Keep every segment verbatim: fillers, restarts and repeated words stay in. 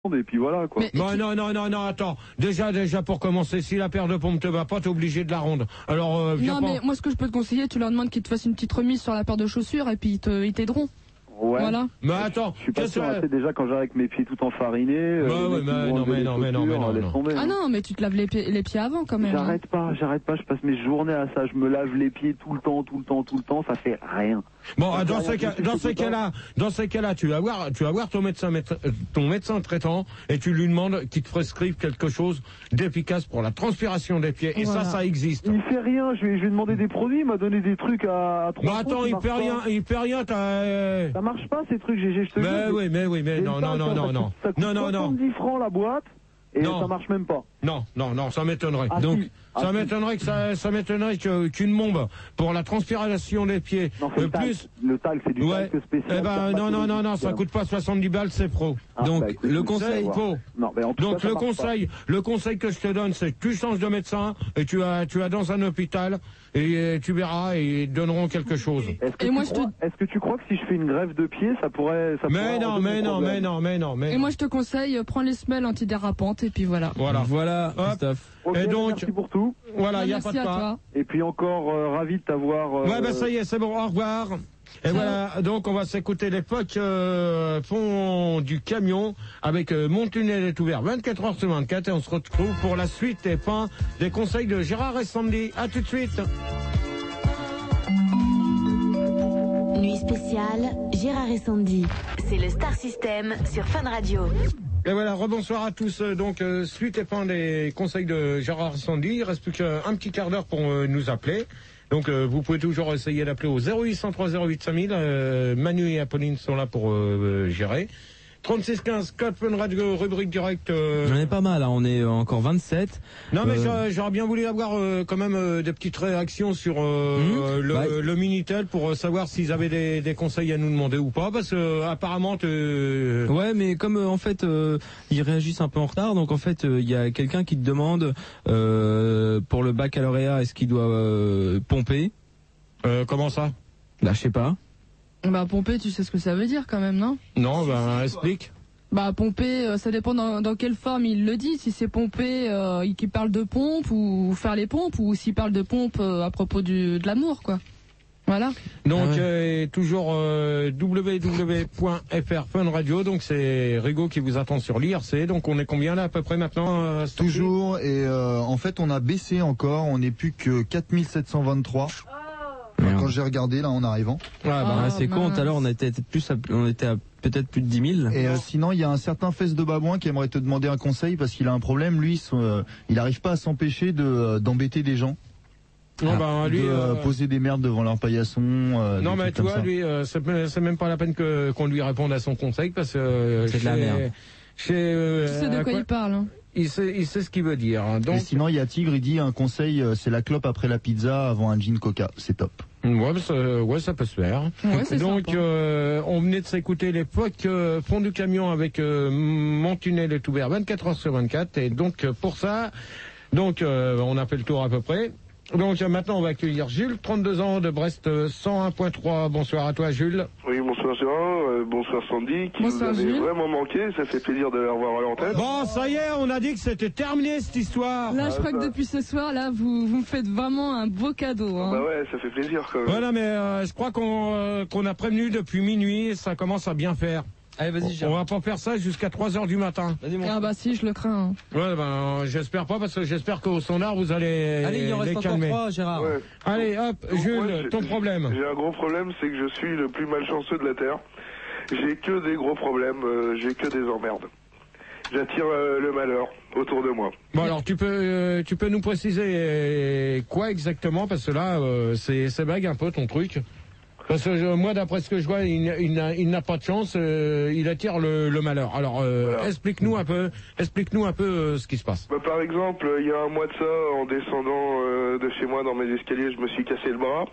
et puis voilà quoi. Mais, bon, non, non, non, non, attends. Déjà, déjà pour commencer, si la paire de pompes te va pas, t'es obligé de la rendre. Alors, euh, viens non, pas. mais moi, ce que je peux te conseiller, tu leur demandes qu'ils te fassent une petite remise sur la paire de chaussures et puis ils te, ils t'aideront. Ouais. Voilà. Mais attends, je suis pas sûr, que... c'est déjà quand j'arrive avec mes pieds tout enfarinés. Euh, bah ouais, mais non, mais non, mais non, mais non, non. Tomber, ah non, mais tu te laves les pieds, les pieds avant quand même. J'arrête pas, j'arrête pas, je passe mes journées à ça, je me lave les pieds tout le temps, tout le temps, tout le temps, ça fait rien. Bon, ça dans, ce cas, dans ces cas-là, dans ces cas-là, tu vas voir, tu vas voir ton médecin, ton médecin traitant, et tu lui demandes qu'il te prescrive quelque chose d'efficace pour la transpiration des pieds. Et voilà. Ça, ça existe. Il fait rien. Je vais, je vais demander des produits. Il m'a donné des trucs à, à trois. Bah attends, il fait rien, il fait rien. T'as. Ça marche pas ces trucs. J'ai, je te mais jure. oui, mais oui, mais non, non, non, non, non, ça coûte non, non, non. soixante-dix francs la boîte. Et non. Ça marche même pas. Non, non, non, ça m'étonnerait. Ah, Donc, si. ah, ça si. m'étonnerait que ça, ça m'étonnerait que, qu'une bombe pour la transpiration des pieds. Non, c'est euh, le plus. talc. Le talc, c'est du ouais. talc spécial. Eh ben, non, non, non, non, ça coûte pas soixante-dix balles, c'est pro. Ah, Donc, bah, écoute, le conseil, faut. Non, mais en tout Donc, cas, le conseil, pas. le conseil que je te donne, c'est que tu changes de médecin et tu vas, tu vas dans un hôpital et tu verras et ils te donneront quelque chose. Est-ce que, et moi, je te... est-ce que tu crois que si je fais une greffe de pied, ça pourrait, ça mais, pourrait non, mais, non, mais non, mais non, mais non. Et moi, je te conseille, prends les semelles antidérapantes et puis voilà. Voilà. Voilà, Christophe. Okay, et donc, merci pour tout. Voilà, il n'y a merci pas de pas. Et puis encore euh, ravi de t'avoir. Euh... Ouais, bah ça y est, c'est bon, au revoir. Et Ciao. voilà, donc on va s'écouter l'époque euh, fond du camion avec euh, Mon tunnel est ouvert vingt-quatre heures sur vingt-quatre et on se retrouve pour la suite et fin des conseils de Gérard et Sandy. À tout de suite. Nuit spéciale, Gérard et Sandy. C'est le Star System sur Fun Radio. Et voilà, rebonsoir à tous. Donc, euh, suite et fin des conseils de Gérard et Sandy. Il reste plus qu'un petit quart d'heure pour euh, nous appeler. Donc, euh, vous pouvez toujours essayer d'appeler au zéro huit cent trois zéro huit cinq mille. Euh, Manu et Apolline sont là pour euh, gérer. trente-six quinze, code Fun Radio, rubrique directe. Euh... On est pas mal, hein, on est encore vingt-sept. Non mais euh... j'aurais bien voulu avoir euh, quand même euh, des petites réactions sur euh, mmh. le, bah, le Minitel pour euh, savoir s'ils avaient des, des conseils à nous demander ou pas, parce que euh, apparemment... Euh... Ouais, mais comme euh, en fait euh, ils réagissent un peu en retard, donc en fait il euh, y a quelqu'un qui te demande euh, pour le baccalauréat, est-ce qu'il doit euh, pomper euh, Comment ça? Bah je sais pas. Bah pomper, tu sais ce que ça veut dire quand même, non? Non, bah explique. Bah pomper, euh, ça dépend dans, dans quelle forme il le dit. Si c'est pomper, euh, qu'il parle de pompe ou faire les pompes, ou s'il parle de pompe euh, à propos du, de l'amour, quoi. Voilà. Donc ah ouais. euh, toujours euh, w w w point f r Fun Radio. Donc c'est Rigaud qui vous attend sur l'I R C. Donc on est combien là à peu près maintenant euh, Toujours. Et euh, en fait on a baissé encore. On n'est plus que quatre mille sept cent vingt-trois. Quand j'ai regardé là en arrivant. Ouais, bah, oh, c'est con, tout à l'heure on était plus à, on était à peut-être plus de dix mille. Et euh, sinon il y a un certain fesse de babouin qui aimerait te demander un conseil parce qu'il a un problème, lui euh, il n'arrive pas à s'empêcher de euh, d'embêter des gens. Non, bah, lui, de euh, euh... poser des merdes devant leur paillasson. Euh, non mais tu vois, ça. lui, euh, c'est même pas la peine que qu'on lui réponde à son conseil parce que euh, c'est de la merde. Chez, euh, tu sais de quoi, quoi il parle. Hein. Il sait, il sait ce qu'il veut dire. Hein. Donc... Et sinon il y a Tigre, il dit un conseil, euh, c'est la clope après la pizza avant un gin coca, c'est top. Ouais, ça, ouais, ça peut se faire. Ouais, donc, euh, on venait de s'écouter l'époque euh, fond du camion avec euh, Mon tunnel est ouvert vingt-quatre heures sur vingt-quatre. Et donc, pour ça, donc euh, on a fait le tour à peu près. Donc, euh, maintenant, on va accueillir Jules, trente-deux ans, de Brest euh, cent un point trois. Bonsoir à toi, Jules. Oui, bonsoir Gérard, euh, bonsoir Sandy, qui bonsoir, vous avez Jules. vraiment manqué. Ça fait plaisir de la revoir à l'antenne. Bon, ça y est, on a dit que c'était terminé cette histoire. Là, je crois que depuis ce soir, là, vous, vous me faites vraiment un beau cadeau. Hein. Bah ouais, ça fait plaisir quand même. Voilà, mais euh, je crois qu'on euh, qu'on a prévenu depuis minuit et ça commence à bien faire. Allez, vas-y, Gérard. On va pas faire ça jusqu'à trois heures du matin. Ah bah si, je le crains. Hein. Ouais, ben, j'espère pas, parce que j'espère qu'au sonar, vous allez Allez, il en reste les encore calmer. trois, Gérard. Ouais. Allez, hop, Donc, Jules, moi, ton problème. J'ai un gros problème, c'est que je suis le plus malchanceux de la Terre. J'ai que des gros problèmes, euh, j'ai que des emmerdes. J'attire euh, le malheur autour de moi. Bon, alors, tu peux, euh, tu peux nous préciser euh, quoi exactement, parce que là, euh, c'est vague un peu ton truc. Parce que euh, moi, d'après ce que je vois, il, il, il n'a pas de chance, euh, il attire le, le malheur. Alors, euh, voilà. explique-nous un peu, explique-nous un peu euh, ce qui se passe. Bah, par exemple, il y a un mois de ça, en descendant euh, de chez moi dans mes escaliers, je me suis cassé le bras.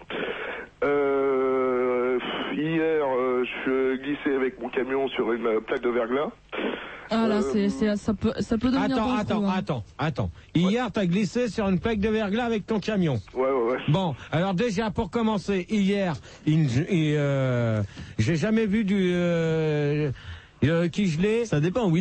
Euh, hier, euh, je glissais avec mon camion sur une euh, plaque de verglas. Ah là, euh... c'est, c'est, ça peut, ça peut devenir Attends, attends, hein. attends, attends. Hier, ouais. T'as glissé sur une plaque de verglas avec ton camion. Ouais, ouais, ouais. Bon, alors déjà, pour commencer, hier, il, il, euh, j'ai jamais vu du, euh, euh, qui gelé. Ça dépend où il est.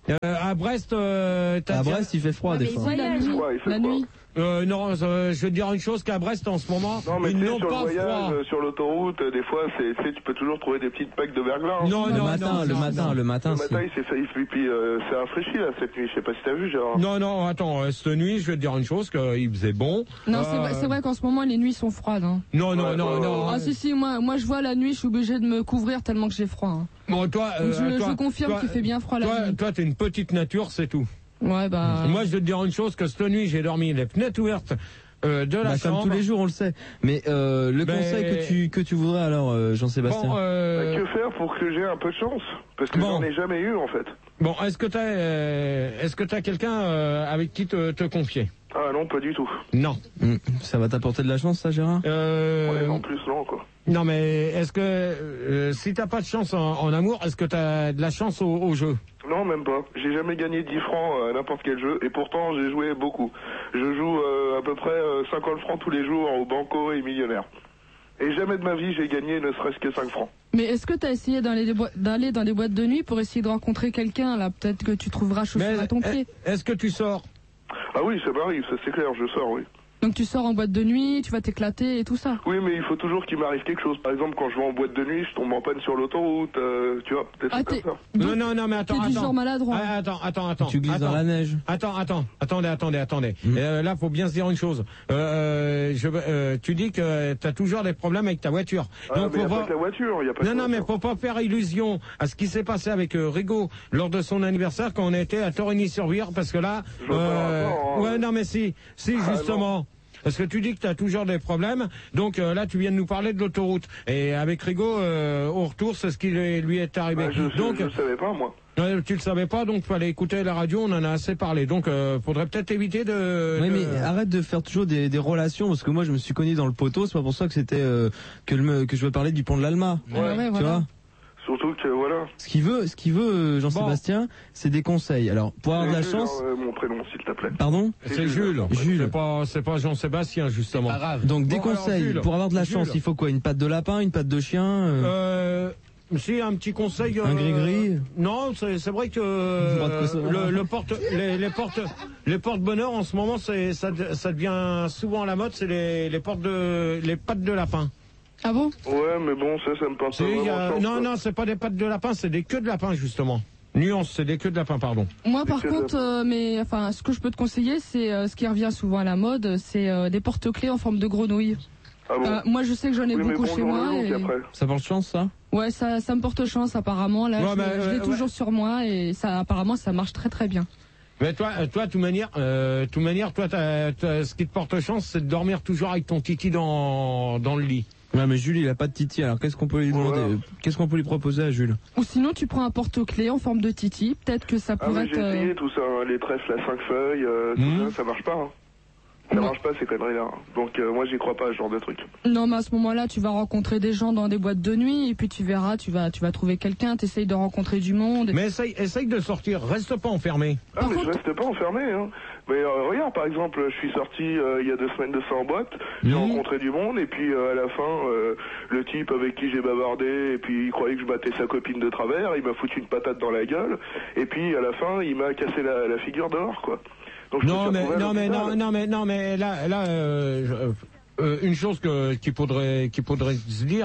Euh, à Brest, euh, t'as À tiré- Brest, il fait froid Ouais, des mais fois. il La voyage. nuit. Ouais, il fait La froid. nuit. Euh, non, euh, je vais te dire une chose qu'à Brest en ce moment, Non, mais ils tu sais, n'ont sur le pas voyage, froid. euh, sur l'autoroute, euh, des fois, c'est, tu sais, tu peux toujours trouver des petites packs de verglas. hein. Non, Le non, matin, non, le non, matin, non. le matin, Le si. matin, il s'est fait, il- puis euh, c'est rafraîchi là cette nuit. Je sais pas si t'as vu, Gérard. Non, non, attends, euh, cette nuit, je vais te dire une chose, qu'il faisait bon. Non, c'est Euh, vrai, c'est vrai qu'en ce moment, les nuits sont froides. Hein. Non, non, Ouais, non, ouais, non. Ah si, si, moi, moi je vois la nuit, je suis obligé de me couvrir tellement que j'ai froid. Hein. Bon, toi, euh, Donc, je, toi, je confirme toi, qu'il fait bien froid la Toi, nuit. toi, t'es une petite nature, c'est tout. Ouais, bah... Moi, je vais te dire une chose, que cette nuit, j'ai dormi les fenêtres ouvertes euh, de la Bah, chambre. comme tous les jours, on le sait. Mais euh, le Mais- conseil que tu que tu voudrais alors, euh, Jean-Sébastien. Bon, euh, Que faire pour que j'ai un peu de chance? Parce que Bon. j'en ai jamais eu en fait. bon, est-ce que t'as, euh, est-ce que t'as quelqu'un euh, avec qui te, te confier? Ah non, pas du tout. Non. Hmm, Ça va t'apporter de la chance, ça, Gérard? Euh, Ouais, en plus, non quoi. non, mais est-ce que euh, si t'as pas de chance en, en amour, est-ce que t'as de la chance au, au jeu? Non, même pas. J'ai jamais gagné dix francs à n'importe quel jeu, et pourtant j'ai joué beaucoup. Je joue euh, à peu près euh, cinquante francs tous les jours au Banco et Millionnaire. Et jamais de ma vie j'ai gagné ne serait-ce que cinq francs. Mais est-ce que tu as essayé d'aller des boi- d'aller dans des boîtes de nuit pour essayer de rencontrer quelqu'un là? Peut-être que tu trouveras chaussure à ton pied. est-ce que tu sors? Ah oui, ça m'arrive, ça c'est clair, je sors, oui. Donc tu sors en boîte de nuit, tu vas t'éclater et tout ça. Oui, mais il faut toujours qu'il m'arrive quelque chose. Par exemple, quand je vais en boîte de nuit, je tombe en panne sur l'autoroute, euh, tu vois, peut-être Ah, comme t'es ça. Non, non, non, mais attends, t'es du attends. genre maladroit. Ah, attends, attends, attends. Tu glisses attends. dans la neige. Attends, attends, attendez, attendez, attendez. Mmh. Euh, là, faut bien se dire une chose. Euh, je, euh, tu dis que tu as toujours des problèmes avec ta voiture. Ah, Donc, mais y faut a pas pas... que la voiture, y a pas que Non, la non, mais voiture. faut pas faire illusion à ce qui s'est passé avec euh, Rigaud lors de son anniversaire quand on était à Torigny-sur-Vire, parce que là, Je vois pas le rapport, hein. ouais, non, mais si, si, Ah, justement. Parce que tu dis que tu as toujours des problèmes, donc euh, là tu viens de nous parler de l'autoroute. Et avec Rigaud, euh, au retour, c'est ce qui lui est arrivé. Ah, je, je, donc, je savais pas, moi. euh, tu le savais pas, donc fallait écouter la radio, on en a assez parlé. Donc euh, faudrait peut-être éviter de... Oui, de- mais arrête de faire toujours des, des relations, parce que moi, je me suis cogné dans le poteau. C'est pas pour ça que c'était euh, que, le, que je veux parler du pont de l'Alma. Ouais, ouais, Tu voilà. vois. Surtout que, voilà. Ce qu'il veut, ce qu'il veut, euh, Jean-Sébastien, c'est des conseils. Alors, pour avoir de la Jules, chance, euh, mon prénom, s'il te plaît. pardon. C'est Jules. Jules. C'est pas, c'est pas Jean-Sébastien, justement. Donc des Bon, alors, conseils Jules, pour avoir de la Jules. chance. Il faut quoi? Une patte de lapin, une patte de chien. euh, Euh, si, un petit conseil. Un euh, gris-gris. Non, c'est c'est vrai que Droit de euh, Kosovo. le, le porte, les, les portes, les portes bonheur en ce moment, c'est ça, ça devient souvent à la mode. C'est les, les portes de, les pattes de lapin. Ah bon? Ouais, mais bon, ça, ça me parle pas C'est, il y a- vraiment chance, non, quoi. non, c'est pas des pattes de lapin, c'est des queues de lapin justement. Nuance, c'est des queues de lapin, pardon. Moi par que contre, euh, mais enfin, ce que je peux te conseiller, c'est euh, ce qui revient souvent à la mode, c'est euh, des porte-clés en forme de grenouille. Ah bon? Euh, moi je sais que j'en ai Oui, mais beaucoup bon, chez jour moi. le look, Et... après. Ça porte chance, ça? Ouais, ça, ça me porte chance apparemment. Là, Ouais, je, bah, je l'ai ouais, toujours ouais. sur moi et ça, apparemment, ça marche très très bien. Mais toi, euh, toi, de toute manière, euh, toute manière, toi, t'as- t'as- ce qui te porte chance, c'est de dormir toujours avec ton titi dans, dans le lit. Ouais, mais Jules, il a pas de titi. Alors, qu'est-ce qu'on peut lui demander? Voilà. Qu'est-ce qu'on peut lui proposer à Jules? Ou sinon, tu prends un porte-clés en forme de titi. Peut-être que ça Ah, pourrait mais j'ai être. euh, essayé tout ça, hein, les trèfles à cinq feuilles, euh, tout Mhm. ça, ça marche pas. Hein. Ça Ouais. marche pas ces conneries-là. Donc euh, moi j'y crois pas à ce genre de truc. Non, mais à ce moment-là, tu vas rencontrer des gens dans des boîtes de nuit et puis tu verras, tu vas, tu vas trouver quelqu'un. T'essayes de rencontrer du monde. Mais essaye, essaye de sortir, reste pas enfermé. Ah Par mais contre- je reste pas enfermé. Hein. Mais euh, regarde par exemple, je suis sorti euh, il y a deux semaines de ça en boîte, j'ai Mhm. rencontré du monde et puis euh, à la fin euh, le type avec qui j'ai bavardé et puis il croyait que je battais sa copine de travers, il m'a foutu une patate dans la gueule et puis à la fin il m'a cassé la, la figure dehors quoi. Donc, je me Non suis mais, retrouvé à non mais, l'hôpital. non, non mais, non mais là, là, euh, je- euh, une chose que qu'il faudrait, qu'il faudrait se dire.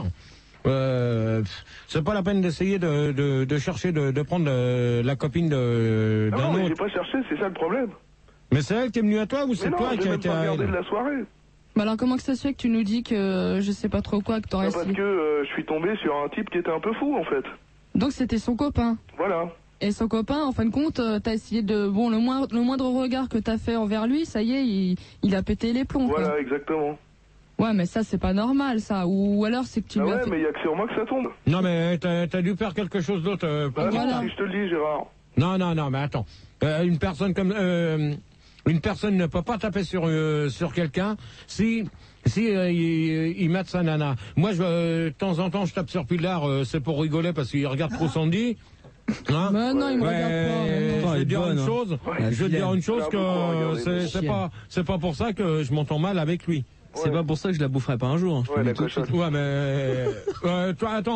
Euh, c'est pas la peine d'essayer de, de, de chercher de, de prendre euh, la copine de, Ah d'un non, mais j'ai autre. pas cherché, c'est ça le problème. Mais c'est elle qui est venue à toi ou Mais c'est non, toi j'ai qui a même été pas à regardé elle? de la soirée. Bah alors, comment que ça se fait que tu nous dis que euh, je sais pas trop quoi, que t'aurais Ah, parce essayé? que euh, je suis tombé sur un type qui était un peu fou en fait. Donc c'était son copain. Voilà. Et son copain, en fin de compte, euh, t'as essayé de... Bon, le moindre, le moindre regard que t'as fait envers lui, ça y est, il, il a pété les plombs. quoi. Voilà, exactement. Ouais, mais ça, c'est pas normal, ça. Ou, ou alors, c'est que tu Ah lui as ouais, fait... mais il y a que sur moi que ça tombe. Non mais t'as, t'as dû faire quelque chose d'autre. euh, pour- Ah Voilà. non, si je te le dis, Gérard. Non non non mais attends. Euh, une personne comme euh, une personne ne peut pas taper sur euh, sur quelqu'un si si euh, il, il mate sa nana. Moi je euh, de temps en temps je tape sur Pilar, euh, c'est pour rigoler parce qu'il regarde trop Sandy. Hein? Mais non, il me Ouais, regarde pas. mais non. Attends, je elle vais est dire bonne, une hein. chose, Ouais, je vais dire une chose Elle a beaucoup à que regarder, c'est, mais c'est chienne. pas c'est pas pour ça que je m'entends mal avec lui. C'est pas pour ça que je la boufferai pas un jour. Je te Ouais, le dis d'accord, tout de suite. Ouais mais euh, toi attends,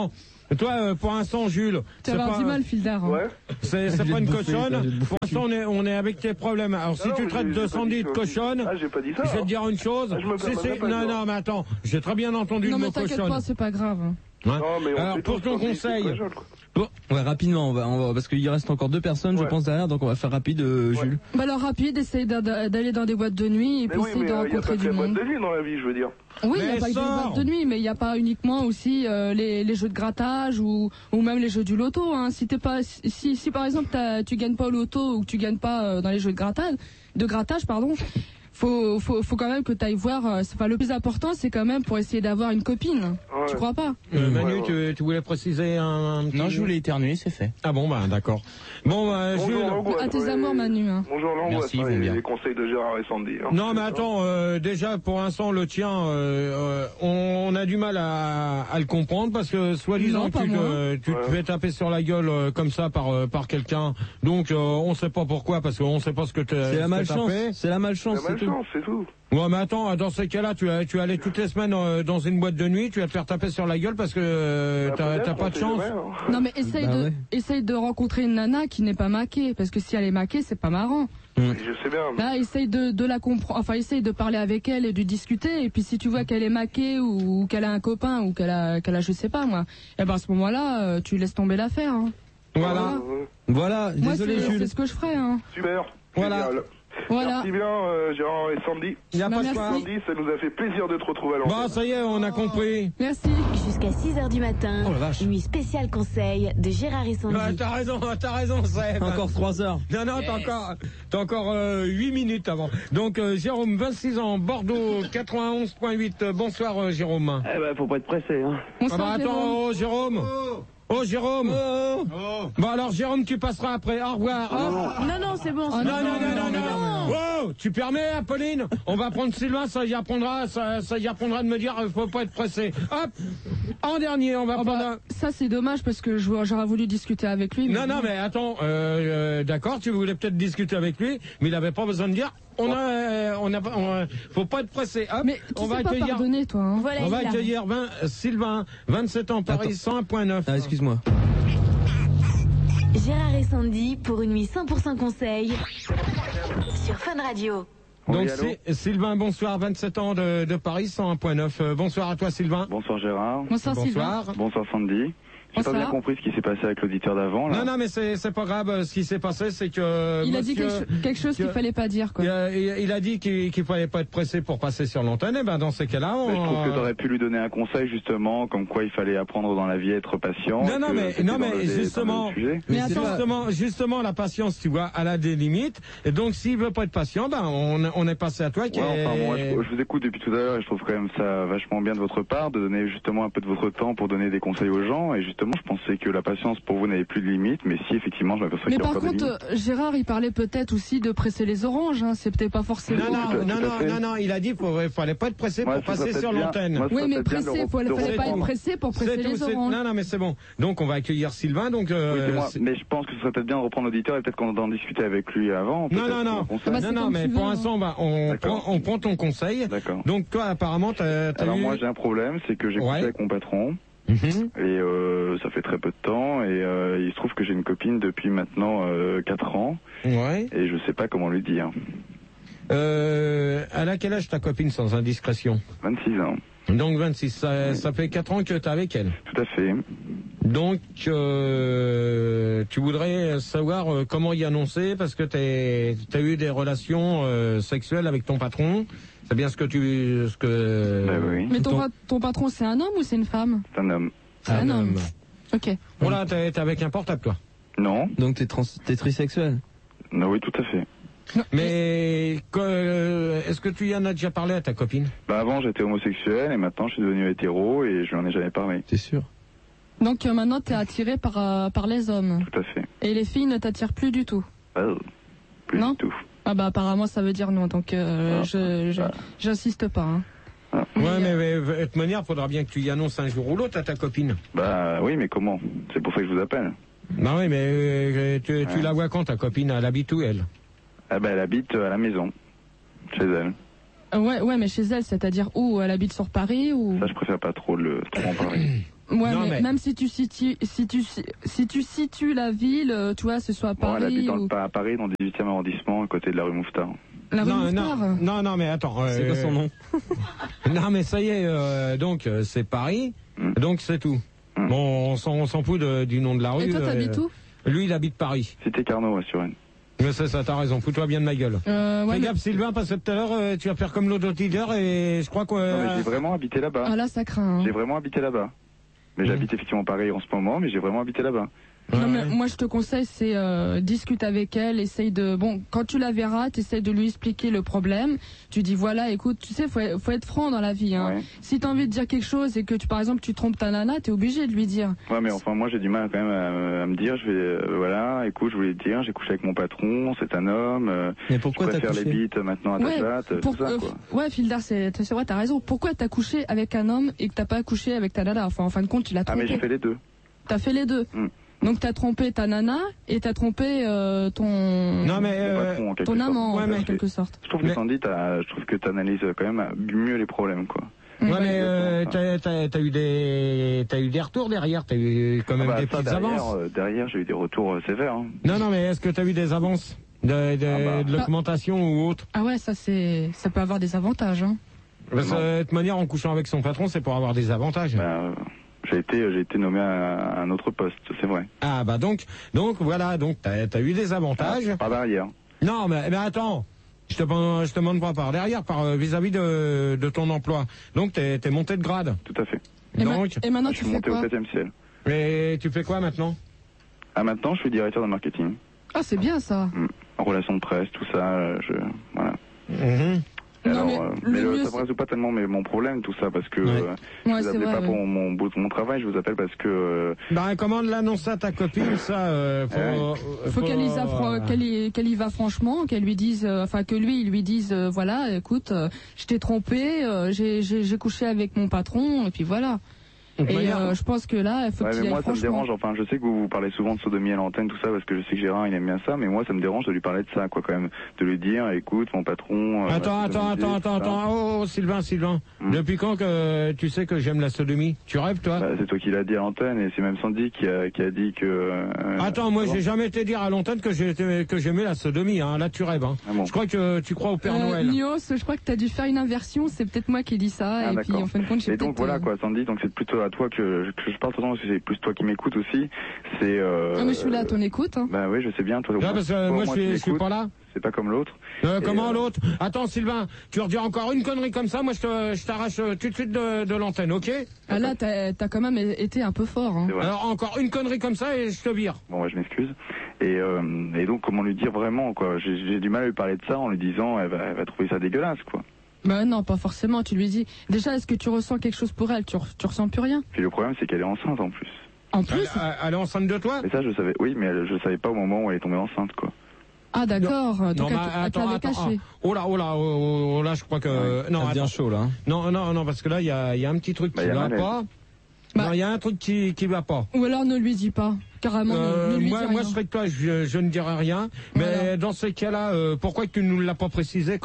Toi, euh, pour l'instant, Jules, Tu c'est vas avoir pas, du mal, Fildar. Hein. Ouais. c'est, c'est Je vais pas te une bouffer, cochonne. je vais te bouffer Pour l'instant, on est, on est avec tes problèmes. Alors, si Non, tu mais traites j'ai- de j'ai pas Sandy dit de ça. cochonne, Ah, j'ai pas dit ça. je vais te dire une chose. Ah, je me Si, permets si, pas, non, non. non, mais attends, j'ai très bien entendu Non, le mais mot t'inquiète cochonne. pas, c'est pas grave. Hein Non, mais on Alors, fait pour tous ton Sandy, c'est conseil, cochonne, quoi. Bon, ouais, rapidement, on va, on va, parce qu'il reste encore deux personnes, je Ouais. pense, derrière, donc on va faire rapide, euh, Jules. Bah alors rapide, essaye d'a- d'aller dans des boîtes de nuit et Mais puis oui, essaye mais de il n'y a pas rencontrer que du la boîte monde. de nuit dans la vie, je veux dire. Oui, il n'y Mais a pas que des sors. boîtes de nuit, mais il n'y a pas uniquement aussi euh, les, les jeux de grattage ou, ou même les jeux du loto. Hein. Si, t'es pas, si, si par exemple t'as- tu gagnes pas au loto ou que tu gagnes pas euh, dans les jeux de grattage, de grattage pardon, faut, faut, faut quand même que tu ailles voir. euh, c'est pas le plus important, c'est quand même pour essayer d'avoir une copine. Ouais. Tu crois pas? Euh, Mmh. Manu, Ouais, tu, tu voulais préciser un, un petit... Non, je voulais éternuer, c'est fait. Ah bon, bah d'accord. Bon, bah, Bonjour, Jules... l'angoisse, À tes ouais. amours, Manu. Hein. Bonjour l'angoisse, Merci, ils ouais, vont bien. les conseils de Gérard et Sandy. hein. Non, mais attends, euh, déjà, pour l'instant, le tien, euh, euh, on, on a du mal à, à le comprendre parce que, soi-disant, Non, pas tu, moi. te, tu te Ouais. fais taper sur la gueule euh, comme ça par, euh, par quelqu'un. Donc, euh, on sait pas pourquoi, parce qu'on sait pas ce que tu C'est la malchance, tapé. c'est la malchance, La c'est tout. malchance, c'est tout. Ouais, mais attends, dans ces cas-là, tu, tu allais toutes les semaines euh, dans une boîte de nuit, tu vas te faire taper sur la gueule parce que euh, Bah, t'as peut-être, t'as pas on de sait chance. jamais, hein. Non mais essaye Bah de ouais. essaye de rencontrer une nana qui n'est pas maquée parce que si elle est maquée c'est pas marrant. Je sais bien. mais- Là essaye de, de la comprendre, enfin essaye de parler avec elle et de discuter et puis si tu vois qu'elle est maquée ou, ou qu'elle a un copain ou qu'elle a qu'elle a je sais pas moi, et ben à ce moment-là euh, tu laisses tomber l'affaire. Hein. Voilà. Ouais, ouais. Voilà, Moi désolé c'est Jules. c'est ce que je ferais. Hein. Super. Voilà. Génial. Voilà. Merci bien, euh, Gérard et Sandy. Il n'y a Bah, pas de merci. quoi. Sandy, ça nous a fait plaisir de te retrouver à l'antenne. Bon, ça y est, on a compris. Merci. Jusqu'à six heures du matin, Oh la vache. nuit spéciale conseil de Gérard et Sandy. Bah, t'as raison, t'as raison, Seb. Encore trois heures. Non, non, t'as encore, t'as encore euh, huit minutes avant. Donc, euh, Jérôme, vingt-six ans, Bordeaux, quatre-vingt-onze virgule huit. Euh, bonsoir, euh, Jérôme. Eh ben, faut pas être pressé, hein. Ah Bonsoir bah, Jérôme. attends, oh, Jérôme. Oh, Jérôme. Bon, alors, Jérôme, tu passeras après. Au revoir. Hop. Non, non, c'est bon. Oh, c'est Non, bon. non, non, non, non, Wow, tu permets, Apolline? On va prendre Sylvain, ça y apprendra, ça, ça y apprendra de me dire, euh, faut pas être pressé. Hop. En dernier, on va Oh, prendre bah, ça c'est dommage parce que je- j'aurais voulu discuter avec lui. mais Non, non, mais attends, euh, euh, d'accord, tu voulais peut-être discuter avec lui, mais il avait pas besoin de dire. On a, euh, on a, on, faut pas être pressé. Hop, Mais tu on va sais pas accueillir, pardonner toi. Hein. Voilà, on va il a- accueillir vingt, euh, Sylvain, vingt-sept ans, Paris, Attends. cent un virgule neuf. Ah, excuse-moi. Gérard et Sandy pour une nuit cent pour cent conseil sur Fun Radio. Donc, Oui, allô c'est- Sylvain, bonsoir, vingt-sept ans de, de Paris, cent un virgule neuf. Euh, bonsoir à toi, Sylvain. Bonsoir Gérard. Bonsoir, Sylvain. Bonsoir. Bonsoir Sandy. J'ai pas Bonsoir. bien compris ce qui s'est passé avec l'auditeur d'avant, là. Non, non, mais c'est c'est pas grave. euh, Ce qui s'est passé, c'est que Il a dit monsieur- quelque, cho- quelque chose qu'il que- fallait pas dire quoi. il a, il- il a dit qu'il qu'il fallait pas être pressé pour passer sur l'antenne. Et ben, dans ces cas-là, on. Mais je trouve que t'aurais pu lui donner un conseil, justement, comme quoi il fallait apprendre dans la vie à être patient. Non, et non, que mais- c'était non, dans mais le- dans le justement- sujet. Mais Mais attends, justement, justement, la patience, tu vois, elle a des limites. Et donc, s'il veut pas être patient, ben, on, on est passé à toi. Qui Ouais, est... enfin, moi, je, je vous écoute depuis tout à l'heure et je trouve quand même ça vachement bien de votre part de donner justement un peu de votre temps pour donner des conseils aux gens. Et justement, je pensais que la patience pour vous n'avait plus de limites, mais si effectivement, je m'aperçois Mais qu'il y a par encore des contre, limites. euh, Gérard, il parlait peut-être aussi de presser les oranges. Hein. C'est peut-être pas forcément. Non, non, Tout à- non, tout à non, fait. non, non, il a dit qu'il fallait pas être pressé Moi, pour ce serait passer sur peut-être bien- l'antenne. moi, ce Oui, serait mais peut-être bien de pressé, re- faut, de fallait pas être reprendre. pressé pour presser C'est tout, les c'est- oranges. non, non, mais c'est bon. Donc, on va accueillir Sylvain. Donc, euh, Oui, c'est moi, c'est- mais je pense que ce serait peut-être bien de reprendre l'auditeur et peut-être qu'on en discuter avec lui avant. non, peut-être, non, non, pour un conseil. Ah bah, non, c'est non, comme mais tu pour veux, l'instant, bah, on D'accord. prend, on prend ton conseil. D'accord. Donc, toi, apparemment, t'as, t'as Alors eu... moi j'ai un problème, c'est que j'ai couché Ouais. avec mon patron Mhm. et euh, ça fait très peu de temps et euh, il se trouve que j'ai une copine depuis maintenant euh, quatre ans Ouais. et je sais pas comment lui dire. Euh, elle a quel âge ta copine sans indiscrétion? vingt-six ans, Donc vingt-six, ça, ça fait quatre ans que t'es avec elle. tout à fait. Donc euh, tu voudrais savoir euh, comment y annoncer parce que t'es, t'as eu des relations euh, sexuelles avec ton patron. C'est bien ce que tu... Ce que... Bah oui, Mais ton, Ton- pa- ton patron, c'est un homme ou c'est une femme? c'est un homme. C'est un homme. Ok. Voilà, t'es, t'es avec un portable, toi. Non, Donc t'es trans... t'es trisexuel. non, oui, tout à fait. Mais que- euh, est-ce que tu y en as déjà parlé à ta copine? Bah avant j'étais homosexuel et maintenant je suis devenu hétéro et je lui en ai jamais parlé. T'es sûr? Donc euh, maintenant, t'es attiré par, euh, par les hommes. Tout à fait. Et les filles ne t'attirent plus du tout. Oh, plus Non. du tout. Ah bah apparemment, ça veut dire non. Donc euh, Ah. je, je- Ah. j'insiste pas. Hein. Ah. Mais, Ouais, mais, euh, mais de toute manière, faudra bien que tu y annonces un jour ou l'autre à ta copine. Bah oui, mais comment? C'est pour ça que je vous appelle. Bah oui, mais euh, tu, tu Ouais. la vois quand ta copine? Elle habite où, elle? Ah bah elle habite à la maison, chez elle. euh, ouais, ouais, mais chez elle, c'est-à-dire où? Elle habite sur Paris ou? Ça je préfère pas trop le trop en parler. Ouais, Non, mais, mais- même si tu situes, si tu, si tu situes la ville, euh, tu vois, ce soit à Bon, elle Paris habite dans ou le, à Paris, dans le dix-huitième arrondissement, à côté de la rue Mouffetard. la rue non, Mouffetard. non, non, non, mais attends. C'est euh, quoi son nom? Non, mais ça y est, euh, donc euh, c'est Paris, Mm. donc c'est tout. Mm. Bon, on s'en on s'en fout de- du nom de la rue. Et toi, t'habites euh, où? Lui, il habite Paris. Cité Carnot, ouais, sur Rennes. Mais c'est ça, t'as raison, fous-toi bien de ma gueule. euh, ouais, Fais mais- gaffe, Sylvain, parce que tout à l'heure, euh, tu vas faire comme l'autre leader et je crois que... Non, mais euh, j'ai vraiment habité là-bas. Ah là, ça craint. hein. J'ai vraiment habité là-bas. Mais Mm. j'habite effectivement Paris en ce moment, mais j'ai vraiment habité là-bas. Non, mais ouais. moi, je te conseille, c'est euh, discute avec elle, essaye de... Bon, quand tu la verras, tu essayes de lui expliquer le problème. Tu dis, voilà, écoute, tu sais, faut, faut être franc dans la vie. Hein. Ouais. Si tu as envie de dire quelque chose et que, tu, par exemple, tu trompes ta nana, tu es obligé de lui dire. Ouais, mais enfin, moi, j'ai du mal quand même à, à me dire, je vais, euh, voilà, écoute, je voulais te dire, j'ai couché avec mon patron, c'est un homme, euh, Mais je pourquoi t'as préfère les couché? bites maintenant à ta Ouais, date, pour- tout ça, euh, quoi. f- ouais, Fildar, c'est c'est vrai, t'as raison. Pourquoi t'as couché avec un homme et que t'as pas couché avec ta nana? Enfin, en fin de compte, tu l'as Ah, mais trompé. j'ai fait les deux. T'as fait les deux. Mm. Donc t'as trompé ta nana et t'as trompé euh, ton Non, mais... Mon euh, patron, en quelque ton sorte. amant, Ouais, en mais- quelque sorte. Je trouve Mais- que Sandy, t'as- je trouve que t'analyses quand même mieux les problèmes, quoi. Ouais, Mm. mais euh, Ouais. t'as t'as- t'as eu des t'as eu des retours derrière, t'as eu quand même Ah bah, des ça, petites derrière, avances. euh, derrière, j'ai eu des retours euh, sévères. Hein. Non, non, mais est-ce que t'as eu des avances de, de, Ah bah. de l'augmentation ou autre? Ah ouais, ça c'est, ça peut avoir des avantages. Hein. Parce que Non. de toute manière, en couchant avec son patron, c'est pour avoir des avantages. Bah, euh, j'ai été, j'ai été nommé à, à un autre poste, c'est vrai. Ah bah donc, donc voilà, donc t'as as eu des avantages. Par derrière. Non, mais, mais attends, je te demande- je te demande pas par derrière, par euh, vis-à-vis de, de ton emploi. Donc t'es es monté de grade. Tout à fait. Et, ma- Donc, et maintenant je tu suis fais monté au quoi? septième ciel. et tu fais quoi maintenant? Ah, maintenant, je suis directeur de marketing. Ah c'est bien ça. Mm. En relations de presse, tout ça, euh, je, voilà. Mhm. Non, Alors, mais euh, le mais le- mieux, ça ne résout pas tellement mais mon problème, tout ça, parce que Ouais. euh, je Ouais, vous c'est appelle vrai. pas ouais. pour mon, bout- mon travail, je vous appelle parce que euh, Bah comment l'annoncer à ta copine, ça euh, faut, Ouais. euh, Faut qu'elle y, va fran- euh, qu'elle y, qu'elle y va franchement, qu'elle lui dise, euh, enfin que lui, il lui dise, euh, voilà, écoute, euh, je t'ai trompé, euh, j'ai j'ai- j'ai couché avec mon patron, et puis voilà. de toute Et manière, euh, je pense que là, il faut ouais, qu'il y mais aille moi ça me franchement. dérange, enfin je sais que vous, vous parlez souvent de sodomie à l'antenne, tout ça, parce que je sais que Gérard il aime bien ça, mais moi ça me dérange de lui parler de ça, quoi, quand même, de lui dire, écoute, mon patron... euh, Attends, m'a attends, sodomisé, attends, tout attends, ça. attends, oh, oh, Sylvain, Sylvain. Hmm. Depuis quand que tu sais que j'aime la sodomie? Tu rêves, toi? Bah, c'est toi qui l'as dit à l'antenne, et c'est même Sandy qui a, qui a dit que... euh, Attends, moi bon. j'ai jamais été dire à l'antenne que j'ai- que j'aimais la sodomie, hein. Là tu rêves, hein. Ah bon. Je crois que tu crois au Père Euh, Noël. Nios, je crois que tu as dû faire une inversion, c'est peut-être moi qui dis ça, Ah, et puis d'accord. en fin de compte, j'ai Et donc peut-être, voilà euh, quoi, Sandy, donc c'est plutôt à toi que, que je parle tout le temps, parce que c'est plus toi qui m'écoutes aussi. C'est. Euh, Ah mais je suis là à ton écoute. Hein. Bah oui, je sais bien. Toi, au Là, moins- parce que toi, au moi je moins, suis, tu je suis m'écoutes. pas là. C'est pas comme l'autre. Euh, Et, comment euh, l'autre? Attends Sylvain, tu redis encore une connerie comme ça, moi je te- je t'arrache euh, tout de suite de, de l'antenne, ok? Ah là, t'as as quand même été un peu fort. Hein. C'est vrai. Alors encore une connerie comme ça et je te vire. Bon, ouais, je m'excuse. Et, euh, et donc, comment lui dire vraiment quoi? J'ai j'ai du mal à lui parler de ça en lui disant, elle va, elle va trouver ça dégueulasse quoi. Bah non, pas forcément, tu lui dis. Déjà, est-ce que tu ressens quelque chose pour elle? Tu, re- tu ressens plus rien? Puis le problème, c'est qu'elle est enceinte en plus. En plus? Elle, elle est enceinte de toi? Mais ça, je savais. Oui, mais elle- je savais pas au moment où elle est tombée enceinte quoi. Ah d'accord, donc Non, elle, mais te- elle te attends, l'avait attends. caché. ah. Oh là, oh là, oh, oh là, je crois que... non, Ça devient attends. chaud là. hein. non, non, non, parce que là, il y a, il y a un petit truc Bah, qui y a va malaise. pas. Bah. Non, il y a un truc qui, qui va pas. Ou alors ne lui dis pas, carrément, ne- Euh, ne, lui moi, dis moi, rien. je serais que toi, je, je ne dirais rien. Mais Voilà. dans ces cas-là, euh, pourquoi que tu ne nous l'as pas précisé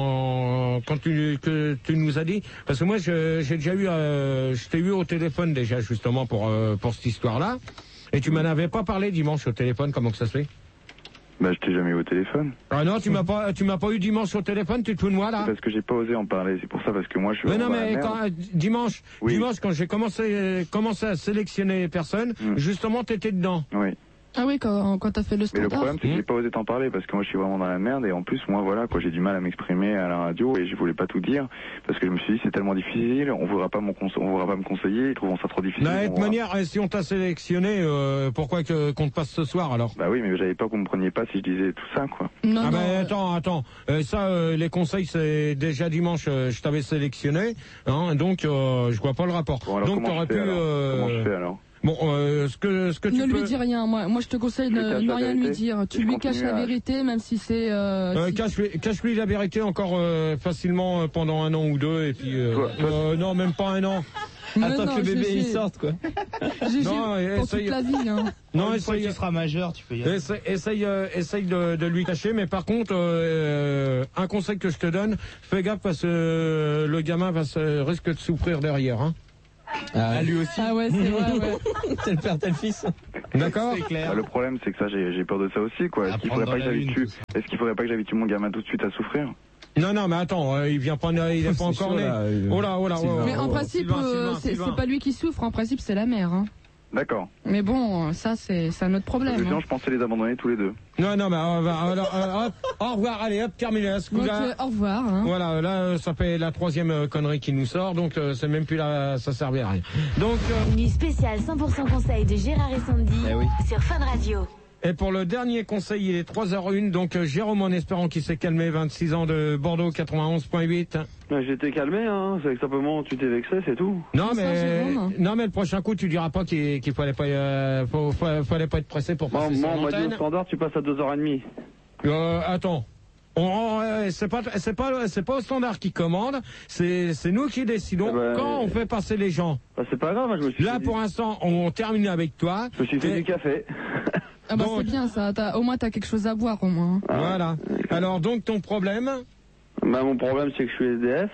quand, quand tu, que tu nous as dit? Parce que moi, je- j'ai déjà eu, euh, je t'ai eu au téléphone déjà justement pour euh, pour cette histoire-là. Et tu m'en avais pas parlé dimanche au téléphone. Comment que ça se fait? Bah, je t'ai jamais eu au téléphone. Ah non, tu m'as pas, tu m'as pas eu dimanche au téléphone. Tu te fous de moi là? C'est parce que j'ai pas osé en parler. C'est pour ça, parce que moi, je suis. Mais non, vraiment dans la mais merde. quand, euh, dimanche, Oui. dimanche, quand j'ai commencé, commencé à sélectionner les personnes, Mm. justement, t'étais dedans. Oui. Ah oui, quand, quand t'as fait le Mais le standard. problème, c'est que Mmh. j'ai pas osé t'en parler parce que moi, je suis vraiment dans la merde et en plus, moi, voilà, quoi, j'ai du mal à m'exprimer à la radio et je voulais pas tout dire parce que je me suis dit c'est tellement difficile, on voudra pas mon conse- on voudra pas me conseiller, ils trouveront ça trop difficile. De on toute va- manière, euh, si on t'a sélectionné, euh, pourquoi que qu'on te passe ce soir alors? Bah oui, mais j'avais pas que vous me preniez pas si je disais tout ça, quoi. Non, Ah non, ben euh, attends, attends. Euh, ça, euh, les conseils, c'est déjà dimanche, euh, je t'avais sélectionné, hein, donc euh, je vois pas le rapport. Bon, alors donc comment t'aurais je fais pu. alors euh, Comment je fais alors Bon, euh, ce que ce que tu ne peux. lui dis rien, moi, moi je te conseille Je de cache ne la rien lui vérité. dire. Tu Je lui continue caches la à- vérité, même si c'est... Euh, Euh, si- cache-lui, cache-lui la vérité encore euh, facilement euh, pendant un an ou deux et puis euh, Toi- toi- euh, non même pas un an. Mais Attends non, que le bébé j'ai- il j'ai- sorte quoi. j'ai- Non, j'ai- pour essaye- toute la vie. Hein. Non, Une fois essaye, qu'il sera majeur, tu peux y aller. essaye, essaye, euh, essaye de, de lui cacher, mais par contre, euh, un conseil que je te donne, fais gaffe parce que euh, le gamin va se, risque de souffrir derrière. Hein. Ah, Ah, lui aussi. Ah ouais, c'est vrai, ouais. tel père, tel fils. D'accord. C'est clair. Bah, le problème, c'est que ça, j'ai j'ai peur de ça aussi, quoi. Est-ce qu'il faudrait pas que j'habitue, est-ce qu'il faudrait pas que j'habitue mon gamin tout de suite à souffrir? Non, non, mais attends, euh, il vient pas, il est pas encore né. Oh là, oh là, oh là. Mais en oh, principe, Sylvain, euh, Sylvain, c'est Sylvain. c'est pas lui qui souffre, en principe, c'est la mère. Hein. D'accord. Mais bon, ça, c'est c'est un autre problème. Sinon, Hein. je pensais les abandonner tous les deux. Non, non, mais on va, alors, euh, hop, au revoir, allez, hop, terminé. Ce Donc, coup-là. euh, au revoir. Hein. Voilà, là, euh, ça fait la troisième euh, connerie qui nous sort, donc euh, c'est même plus là, ça servait à rien. Donc, euh, Nuit spéciale cent pour cent conseil de Gérard et Sandy Eh oui. sur Fun Radio. et pour le dernier conseil, il est trois heures une, donc euh, Jérôme, en espérant qu'il s'est calmé, vingt-six ans de Bordeaux, quatre-vingt-onze virgule huit. J'étais calmé, hein. C'est que simplement tu t'es vexé, c'est tout. Non, Bonsoir, mais, Jérôme. non, mais le prochain coup, tu diras pas qu'il qu'il fallait pas, euh, faut- faut- fallait pas être pressé pour Moi, passer moi sur on m'a dit au l'antenne. standard, tu passes à deux heures trente. Euh, attends. On, on- euh, c'est pas, c'est pas, c'est pas au standard qui commande, c'est, c'est nous qui décidons Eh ben, quand on fait passer les gens. Bah, c'est pas grave, moi, je me suis Là, fait pour du... l'instant, on termine avec toi. Je me suis fait T'es- du café. Ah bah Donc- c'est bien ça. T'as- au moins, t'as quelque chose à boire, au moins. Hein. Voilà. Alors, donc, ton problème? Bah, mon problème, c'est que je suis S D F.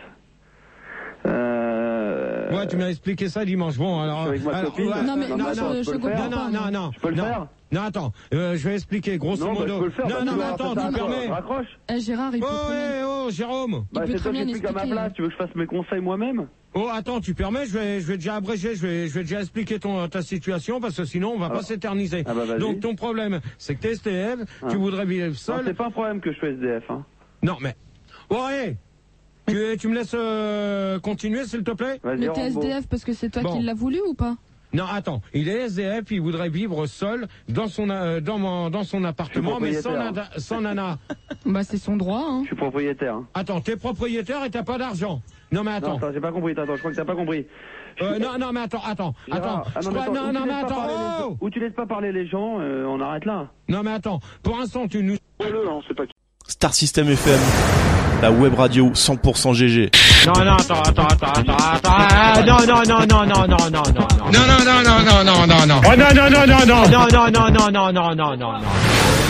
Euh... Ouais, tu m'as expliqué ça dimanche. Bon, alors. Je suis avec ma alors, copine. ouais, Non, mais non, moi, mais attends, je, je je peux le comprends faire. non, pas. non, moi. non. Je peux le non. faire. Non, attends. Euh, je vais expliquer, grosso Non, bah, modo. je peux le faire. non, bah, non, tu mais vas attends, faire tu ça, permets. Raccroche. Eh, Gérard, il peut Oh, très bien. eh, oh, Jérôme. Bah, peut c'est très toi qui bien expliques à ma expliquer, place. hein. Tu veux que je fasse mes conseils moi-même? Oh, attends, tu permets, je vais, je vais déjà abréger, je vais, je vais déjà expliquer ton, ta situation, parce que sinon, on va pas Ah. s'éterniser. Ah bah, vas-y. Donc, ton problème, c'est que t'es S D F, Ah. tu voudrais vivre Non, seul. c'est pas un problème que je sois S D F, hein. Non, mais. Ouais, tu, tu me laisses euh, continuer, s'il te plaît? Vas-y, Mais t'es Rambo. S D F parce que c'est toi Bon. qui l'as voulu ou pas? Non, attends, il est S D F, il voudrait vivre seul dans son, euh, dans, mon, dans son appartement, mais sans, propriétaire. nana, sans nana. Bah c'est son droit. Hein. Je suis propriétaire. Hein. Attends, t'es propriétaire et t'as pas d'argent. Non, mais Non, attends. attends, j'ai pas compris. Attends, je crois que t'as pas compris. Euh, non, non, mais attends, attends, Gérard, attends. ah Je non, mais crois- attends, non, ou non, tu mais laisses pas attends, parler les gens- oh Ou tu laisses pas parler les gens, euh, on arrête là. Non, mais attends, pour l'instant, tu nous... Ouais-le, hein, c'est pas... Star System F M, la web radio cent pour cent G G. Non, non, attends, attends, attends, attends, attends, ah, non, non, non, non, non, non, non, non, non. Non, non, non, non, non, non, non, non. Oh, non, non, non, non, non, non, non, non, non, non, non, non, non, non.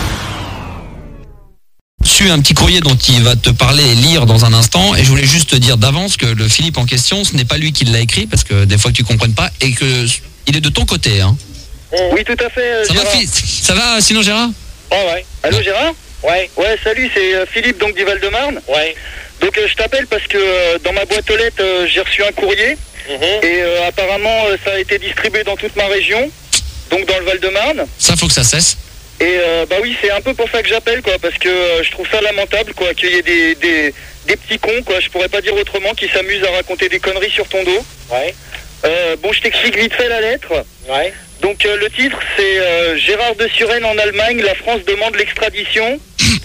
Reçu un petit courrier dont il va te parler et lire dans un instant, et je voulais juste te dire d'avance que le Philippe en question, ce n'est pas lui qui l'a écrit, parce que des fois que tu comprennes pas, et que il est de ton côté, hein. Oui, tout à fait, euh, Ça va, Gérard. Philippe Ça va, sinon Gérard? Oh, ouais. Allô, Gérard? Ouais. Ouais, salut, c'est euh, Philippe, donc du Val-de-Marne. Ouais. Donc, euh, je t'appelle parce que euh, dans ma boîte aux lettres, euh, j'ai reçu un courrier. Et euh, apparemment, euh, ça a été distribué dans toute ma région, donc dans le Val-de-Marne. Ça, faut que ça cesse. Et euh, bah oui, c'est un peu pour ça que j'appelle, quoi, parce que euh, je trouve ça lamentable, quoi, qu'il y ait des, des, des petits cons, quoi, je pourrais pas dire autrement, qui s'amusent à raconter des conneries sur ton dos. Ouais. Euh, bon, je t'explique vite fait la lettre. Ouais. Donc euh, le titre, c'est euh, Gérard de Suresnes en Allemagne, la France demande l'extradition.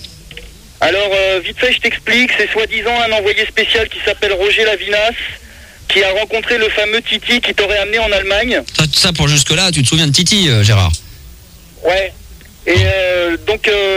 Alors, euh, vite fait, je t'explique, c'est soi-disant un envoyé spécial qui s'appelle Roger Lavinas, qui a rencontré le fameux Titi qui t'aurait amené en Allemagne. Ça, ça pour jusque-là, tu te souviens de Titi, euh, Gérard? Ouais. Et euh, donc euh,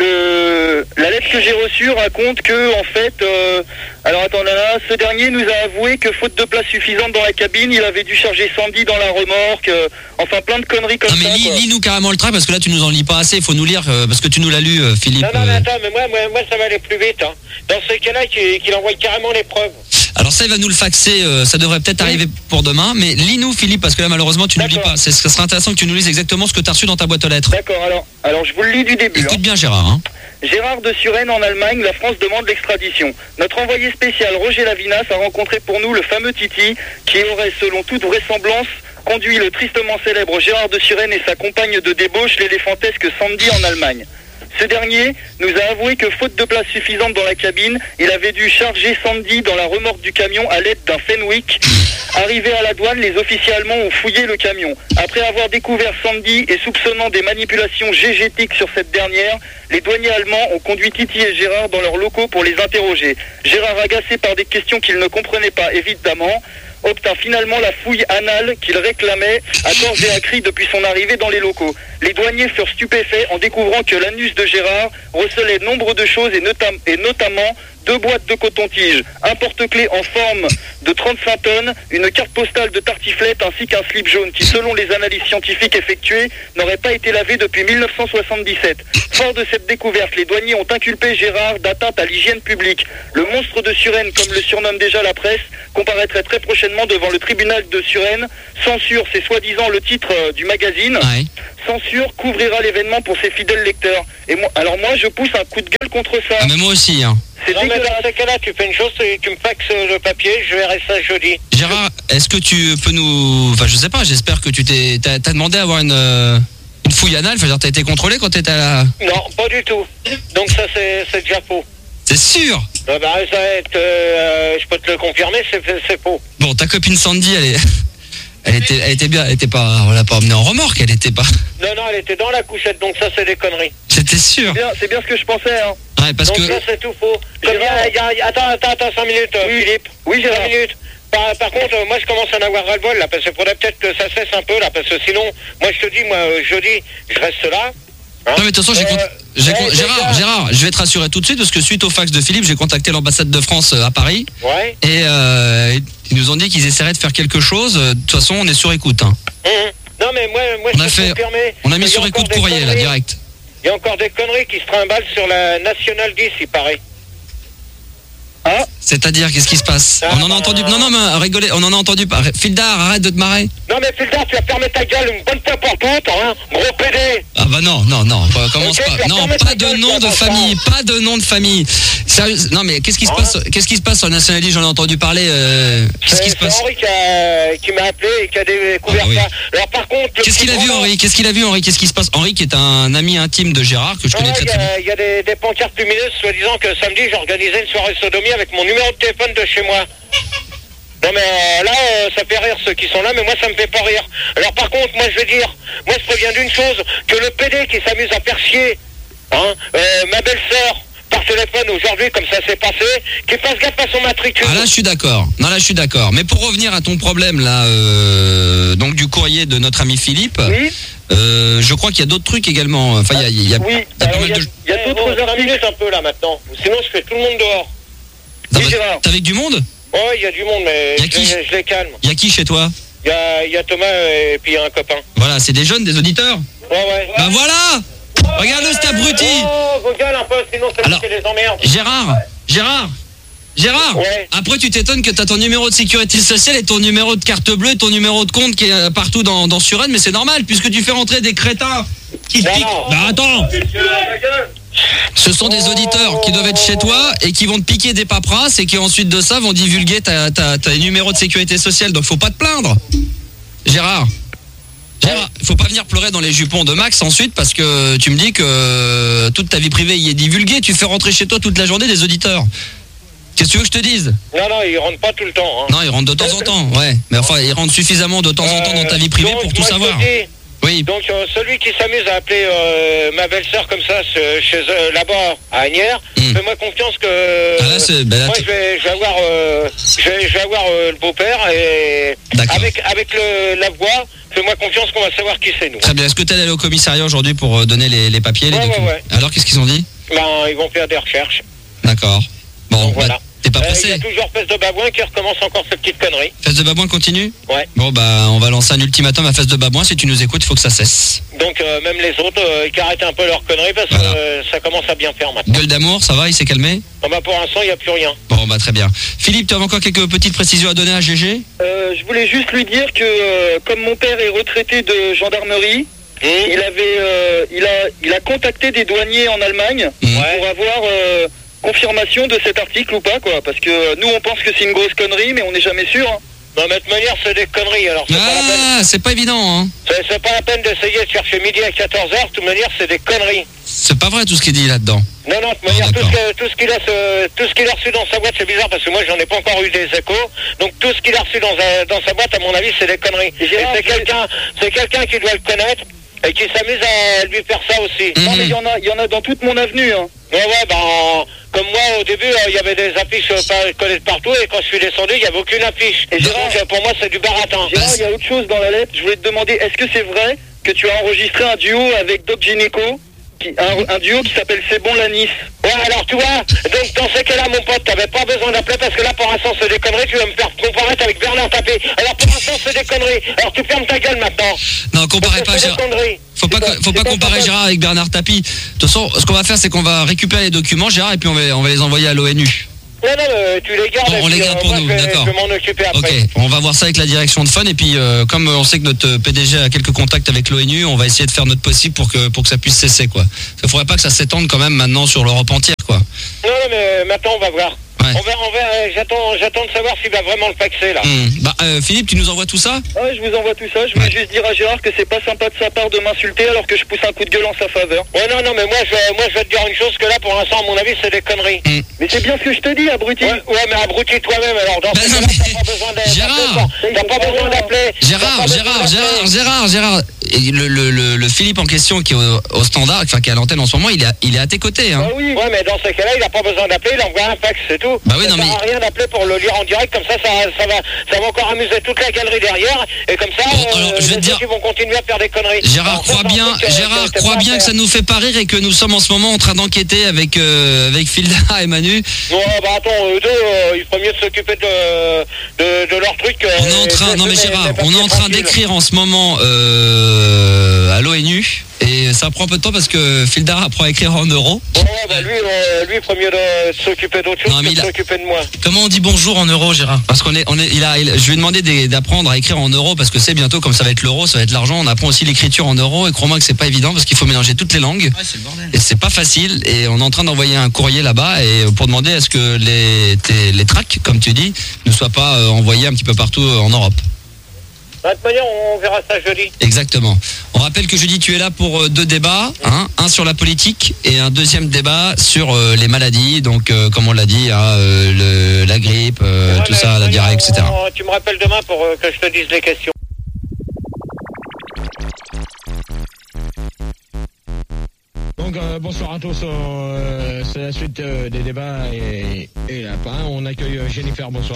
le la lettre que j'ai reçue raconte que en fait, euh, alors attends là, là, ce dernier nous a avoué que faute de place suffisante dans la cabine, il avait dû charger Sandy dans la remorque, euh, enfin plein de conneries comme Non mais ça. lis, quoi. lis-nous carrément le tract, parce que là tu nous en lis pas assez, il faut nous lire, euh, parce que tu nous l'as lu, euh, Philippe. Non, non, mais euh. attends, mais moi, moi, moi ça va aller plus vite. Hein. Dans ce cas-là, qu'il qu'il envoie carrément les preuves. Alors ça, il va nous le faxer, euh, ça devrait peut-être arriver pour demain, mais lis-nous, Philippe, parce que là malheureusement tu ne lis pas. C'est- Ce serait intéressant que tu nous lises exactement ce que tu as reçu dans ta boîte aux lettres. D'accord, alors, alors je vous le lis du début. Écoute hein. bien Gérard, hein. Gérard de Suresnes en Allemagne, la France demande l'extradition. Notre envoyé spécial Roger Lavinas a rencontré pour nous le fameux Titi qui aurait, selon toute vraisemblance, conduit le tristement célèbre Gérard de Suresnes et sa compagne de débauche, l'éléphantesque Sandy, en Allemagne. Ce dernier nous a avoué que faute de place suffisante dans la cabine, il avait dû charger Sandy dans la remorque du camion à l'aide d'un Fenwick. Arrivé à la douane, les officiers allemands ont fouillé le camion. Après avoir découvert Sandy et soupçonnant des manipulations gégétiques sur cette dernière, les douaniers allemands ont conduit Titi et Gérard dans leurs locaux pour les interroger. Gérard, agacé par des questions qu'il ne comprenait pas évidemment, obtint finalement la fouille anale qu'il réclamait à corps et à cri depuis son arrivée dans les locaux. Les douaniers furent stupéfaits en découvrant que l'anus de Gérard recelait nombre de choses et, notam- et notamment deux boîtes de coton-tige, un porte-clés en forme de trente-cinq tonnes, une carte postale de tartiflette ainsi qu'un slip jaune qui, selon les analyses scientifiques effectuées, n'aurait pas été lavé depuis mille neuf cent soixante-dix-sept. Fort de cette découverte, les douaniers ont inculpé Gérard d'atteinte à l'hygiène publique. Le monstre de Suresnes, comme le surnomme déjà la presse, comparaîtrait très prochainement l'événement devant le tribunal de Suresnes. Censure, c'est soi-disant le titre euh, du magazine. Ouais. Censure couvrira l'événement pour ses fidèles lecteurs. Et moi, alors moi, je pousse un coup de gueule contre ça. Ah, mais moi aussi, hein. C'est Non, mais dégueulasse. dans ces cas-là, tu fais une chose, c'est que tu me faxes le papier, je verrai ça jeudi. Gérard, est-ce que tu peux nous... Enfin, je sais pas, j'espère que tu t'es... T'as, t'as demandé à avoir une... euh, une fouille anale, enfin, t'as été contrôlé quand t'étais à la... Non, pas du tout. Donc ça, c'est, c'est déjà faux. C'est sûr. Ah bah, ça va être, euh, je peux te le confirmer, c'est, c'est faux. Bon, ta copine Sandy, elle est... Elle était, elle était bien, elle était pas... On l'a pas emmenée en remorque, elle était pas... Non, non, elle était dans la couchette, donc ça, c'est des conneries. J'étais sûr. C'est bien, c'est bien ce que je pensais, hein. Ouais, parce donc que... ça, c'est tout faux. Comme il y a, il y a- il y a- attends, attends, attends, cinq minutes, euh, Philippe. Oui, cinq Gérard. minutes. Par, par contre, euh, moi, je commence à en avoir ras-le-bol, là, parce qu'il faudrait peut-être que ça cesse un peu, là, parce que sinon, moi, je te dis, moi, euh, jeudi, je reste là. Hein. Non mais de toute façon, j'ai Euh, con- j'ai con- eh, Gérard, déjà- Gérard, je vais te rassurer tout de suite parce que suite au fax de Philippe, j'ai contacté l'ambassade de France euh, à Paris Ouais. et euh, ils nous ont dit qu'ils essaieraient de faire quelque chose. Euh, De toute façon, on est sur écoute. Hein. Hum. Non, mais moi, moi On je a peux fait, confirmer on a mis qu'il y sur encore écoute des courrier là, conneries. direct. Il y a encore des conneries qui se trimballent sur la Nationale dix, il paraît. Hein? C'est-à-dire, qu'est-ce qui se passe? Ah, On en a bah, entendu. Non, non, mais rigolez, on en a entendu. pas. Fildar, arrête de te marrer. Non, mais Fildar, tu vas fermer ta gueule une bonne fois pour toutes, hein, gros pédé. Ah bah non, non, non, bah, commence Ok, pas. tu vas Non, fermer pas ta de gueule, nom tu de vas famille, pas de nom de famille. Sérieux, non mais qu'est-ce qui se Hein? passe? Qu'est-ce qui se passe sur le nationalisme? J'en ai entendu parler. euh, Qu'est-ce qui se C'est passe? Henri qui, a- qui m'a appelé et qui a découvert Ah, oui. ça. Alors, par contre... le Qu'est-ce qu'il a petit vu, Roland- Henri? Qu'est-ce qu'il a vu, Henri? Qu'est-ce qui se passe? Henri, qui est un ami intime de Gérard, que je connais Ouais, très il y très bien. a, il y a des, des pancartes lumineuses, soi-disant que samedi, j'organisais une soirée sodomie avec mon numéro de téléphone de chez moi. Non mais euh, là, euh, ça fait rire ceux qui sont là, mais moi ça me fait pas rire. Alors par contre, moi je veux dire, moi je préviens d'une chose, que le P D qui s'amuse à faire chier, hein, euh, ma belle-sœur, par téléphone aujourd'hui, comme ça s'est passé, qu'il fasse gaffe à son matricule. Ah là, je suis d'accord. Non, là, je suis d'accord. Mais pour revenir à ton problème, là, euh, donc du courrier de notre ami Philippe, Oui. euh, je crois qu'il y a d'autres trucs également. Enfin, il y a, il y a- Oui, il y a pas alors mal il y a, de... il y a Eh, d'autres bon, cinq articles. minutes un peu là maintenant, sinon je fais tout le monde dehors. Non, Oui, bah, Gérard. t'es avec du monde? Ouais, il y a du monde, mais Y a je, qui les- je les calme. Il y a qui chez toi? Il y a, il y a Thomas et puis il y a un copain. Voilà, c'est des jeunes, des auditeurs. Ouais, ouais. Bah voilà. Regarde-le, cet abruti. Oh, vos gueules un peu, sinon c'est Alors- moi qui les emmerde. Gérard, Gérard, Gérard. Ouais. Après, tu t'étonnes que t'as ton numéro de sécurité sociale et ton numéro de carte bleue et ton numéro de compte qui est euh, partout dans, dans Suresnes, mais c'est normal puisque tu fais rentrer des crétins qui te Non, piquent. non. Bah attends. Ce sont des auditeurs qui doivent être chez toi et qui vont te piquer des paperasses et qui ensuite de ça vont divulguer ta, ta, ta numéro de sécurité sociale. Donc faut pas te plaindre. Gérard. Gérard, faut pas venir pleurer dans les jupons de Max ensuite parce que tu me dis que toute ta vie privée y est divulguée. Tu fais rentrer chez toi toute la journée des auditeurs. Qu'est-ce que tu veux que je te dise? Non, non, ils rentrent pas tout le temps. Hein. Non, ils rentrent de temps en temps, ouais. Mais enfin, ils rentrent suffisamment de temps en temps dans ta vie privée Euh, donc, pour tout moi, je savoir. te dis, Oui. Donc euh, celui qui s'amuse à appeler euh, ma belle-sœur comme ça ce- chez eux là-bas à Agnières, Hmm. fais-moi confiance que Ah, là, c'est- ben là, moi tu- je vais, je vais avoir euh, je vais, je vais avoir euh, le beau-père et D'accord. avec avec le, la voix, fais-moi confiance qu'on va savoir qui c'est nous. Très bien. Est-ce que t'es allé au commissariat aujourd'hui pour euh, donner les, les papiers, les Ouais, documents? ouais, ouais. Alors, qu'est-ce qu'ils ont dit? Ben ils vont faire des recherches. D'accord. Bon, Donc, bah, voilà. t'es pas Euh, Il y pressé? a toujours Fesse de Babouin qui recommence encore ses petites conneries. Fesse de babouin continue? Ouais. Bon, bah, on va lancer un ultimatum à Fesse de babouin. Si tu nous écoutes, il faut que ça cesse. Donc euh, même les autres, euh, qui arrêtent un peu leurs conneries parce que Voilà. euh, ça commence à bien faire maintenant. Gueule d'amour, ça va? Il s'est calmé? Bon, bah, pour l'instant, il n'y a plus rien. Bon, bah, très bien. Philippe, tu as encore quelques petites précisions à donner à G G? Euh, je voulais juste lui dire que euh, comme mon père est retraité de gendarmerie, il avait, euh, il a, il a contacté des douaniers en Allemagne Mmh. pour avoir euh, confirmation de cet article ou pas, quoi. Parce que euh, nous on pense que c'est une grosse connerie, mais on n'est jamais sûr. Hein. Non, mais de toute manière, c'est des conneries. Alors, c'est pas la peine. Ah, c'est pas évident, hein. C'est, c'est pas la peine d'essayer de chercher midi à quatorze heures. De toute manière, c'est des conneries. C'est pas vrai tout ce qui est dit là-dedans. Non, non, de toute Oh, manière, tout, d'accord. ce, que- tout, ce qu'il a, ce- tout ce qu'il a reçu dans sa boîte, c'est bizarre parce que moi, j'en ai pas encore eu des échos. Donc, tout ce qu'il a reçu dans, sa- dans sa boîte, à mon avis, c'est des conneries. Et Gérard, c'est je- quelqu'un, c'est quelqu'un qui doit le connaître et qui s'amuse à lui faire ça aussi. Mhm. Non mais il y en a, il y en a dans toute mon avenue. Hein. Ouais, ouais, ben, comme moi, au début, euh, il y avait des affiches euh, pas connaître partout, et quand je suis descendu, il n'y avait aucune affiche. Et Gérard- donc, euh, pour moi, c'est du baratin. Gérard, il y a autre chose dans la lettre. Je voulais te demander, est-ce que c'est vrai que tu as enregistré un duo avec Doc Gynéco, qui, un, un duo qui s'appelle C'est bon la Nice? Ouais, alors, tu vois, donc, dans ces cas-là, mon pote, t'avais pas besoin d'appeler, parce que là, pour l'instant, c'est des conneries, tu vas me faire comparaître avec Bernard Tapie. Alors, pour l'instant, c'est des conneries. Alors, tu fermes ta gueule, maintenant. Non, comparez Parce que pas c'est Gérard. des conneries. Faut pas, C'est pas- faut pas c'est pas comparer sympa. Gérard avec Bernard Tapie. De toute façon, ce qu'on va faire, c'est qu'on va récupérer les documents, Gérard, et puis on va, on va les envoyer à l'O N U. Non, non, mais tu les gardes. Bon, on et les puis, garde euh, pour moi, nous, je vais- d'accord. Je vais m'en occuper après. Ok, on va voir ça avec la direction de Fun et puis euh, comme on sait que notre P D G a quelques contacts avec l'ONU, on va essayer de faire notre possible pour que pour que ça puisse cesser quoi. Il faudrait pas que ça s'étende quand même maintenant sur l'Europe entière quoi. Non, non, mais maintenant, on va voir. Ouais. On va, on va, euh, j'attends, j'attends de savoir s'il va vraiment le faxer, là. Hum. Bah euh, Philippe, tu nous envoies tout ça? Ouais, je vous envoie tout ça. Je voulais juste dire à Gérard que c'est pas sympa de sa part de m'insulter alors que je pousse un coup de gueule en sa faveur. Ouais, non, non, mais moi, je, moi, je vais te dire une chose que là, pour l'instant, à mon avis, c'est des conneries. Hum. Mais c'est bien ce que je te dis, abruti. Ouais, ouais, mais abruti toi-même, alors, dans Bah, ce non, cas-là, mais- t'as pas besoin d'appeler. Gérard. T'as pas besoin d'appeler. Gérard, T'as pas Gérard, besoin Gérard, d'appeler. Gérard, Gérard. Et le, le, le, le Philippe en question qui est au, au standard, enfin qui est à l'antenne en ce moment, il est à, il est à tes côtés. Hein. Ah oui. Ouais, mais dans ces cas-là, il a pas besoin d'appeler, il envoie un fax, c'est tout. Bah oui, ça non, sert mais- à rien d'appeler pour le lire en direct, comme ça, ça, ça va, ça va encore amuser toute la galerie derrière, et comme ça, Bon, alors, je vais les te dire- autres, ils vont continuer à faire des conneries. Gérard, Alors, ça, crois c'est un bien, truc, euh, Gérard, que t'as crois pas à bien que faire. ça nous fait pas rire et que nous sommes en ce moment en train d'enquêter avec euh, avec Filda et Manu. Non, bah attends, eux deux, euh, il faut mieux de s'occuper de, de, de leur truc. euh, On est en et train, de non mais laisser Gérard, les on est papiers en train tranquilles. d'écrire en ce moment euh, à l'ONU et ça prend un peu de temps parce que Filda apprend à écrire en euros. Ouais, bah lui, euh, lui, il faut mieux de s'occuper d'autre chose Non, mais que il de a- s'occuper de moi. Comment on dit bonjour en euros, Gérard? Parce qu'on est, on est, il a, il- je lui ai demandé des- d'apprendre à écrire en euros parce que c'est bientôt comme ça va être l'euro, ça va être l'argent. On apprend aussi l'écriture en euros et crois-moi que c'est pas évident parce qu'il faut mélanger toutes les langues. Ouais, c'est le bordel. Et c'est pas facile. Et on est en train d'envoyer un courrier là-bas et pour demander est-ce que les, tes- les tracts, comme tu dis, ne soient pas euh, envoyés un petit peu partout euh, en Europe. De toute manière, on verra ça jeudi. Exactement. On rappelle que jeudi tu es là pour euh, deux débats, hein, un sur la politique et un deuxième débat sur euh, les maladies, donc euh, comme on l'a dit, hein, euh, le, la grippe, euh, Ouais, tout mais ça, la de toute diarrhée, et manière, cetera. on- Tu me rappelles demain pour euh, que je te dise les questions. Donc euh, bonsoir à tous, euh, c'est la suite euh, des débats et, et lapins. On accueille euh, Jennifer, bonsoir.